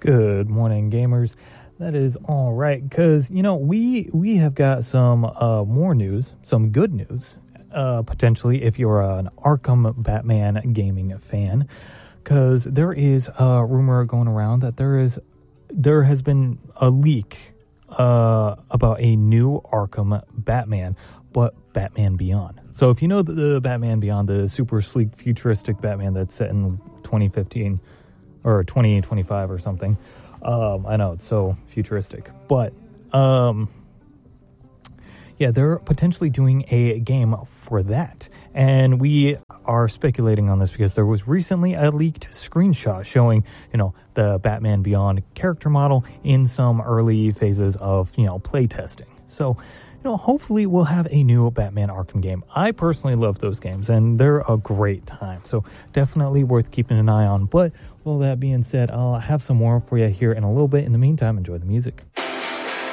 Good morning, gamers. That is all right, because, we have got some more news, some good news, potentially, if you're an Arkham Batman gaming fan, because there is a rumor going around that there has been a leak about a new Arkham Batman, but Batman Beyond. So if you know the Batman Beyond, the super sleek, futuristic Batman that's set in 2015 or 2025 or something, I know it's so futuristic, but they're potentially doing a game for that, and we are speculating on this because there was recently a leaked screenshot showing the Batman Beyond character model in some early phases of play testing. So hopefully we'll have a new Batman Arkham game. I personally love those games, and they're a great time. So definitely worth keeping an eye on. But, well, that being said, I'll have some more for you here in a little bit. In the meantime, enjoy the music.